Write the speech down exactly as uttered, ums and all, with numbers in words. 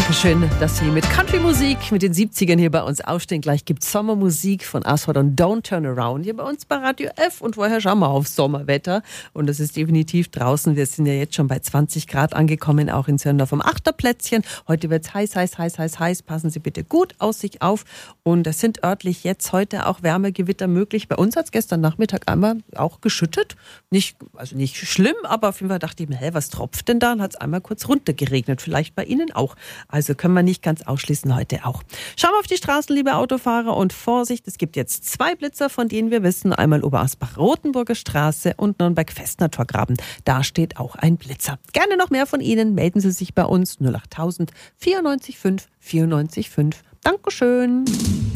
Dankeschön, dass Sie mit Country-Musik, mit den siebzigern hier bei uns aufstehen. Gleich gibt es Sommermusik von Asphalt und Don't Turn Around hier bei uns bei Radio F. Und vorher schauen wir aufs Sommerwetter. Und es ist definitiv draußen. Wir sind ja jetzt schon bei zwanzig Grad angekommen, auch in Zürndorf am Achterplätzchen. Heute wird es heiß, heiß, heiß, heiß, heiß. Passen Sie bitte gut aus sich auf. Und es sind örtlich jetzt heute auch Wärmegewitter möglich. Bei uns hat es gestern Nachmittag einmal auch geschüttet. Nicht, also nicht schlimm, aber auf jeden Fall dachte ich mir, hä, was tropft denn da? Und hat es einmal kurz runtergeregnet. Vielleicht bei Ihnen auch. Also können wir nicht ganz ausschließen heute auch. Schauen wir auf die Straßen, liebe Autofahrer, und Vorsicht, es gibt jetzt zwei Blitzer, von denen wir wissen, einmal Oberasbach-Rotenburger Straße und Nürnberg-Festner-Torgraben. Da steht auch ein Blitzer. Gerne noch mehr von Ihnen, melden Sie sich bei uns null achttausend vierundneunzig fünf vierundneunzig fünf. Dankeschön.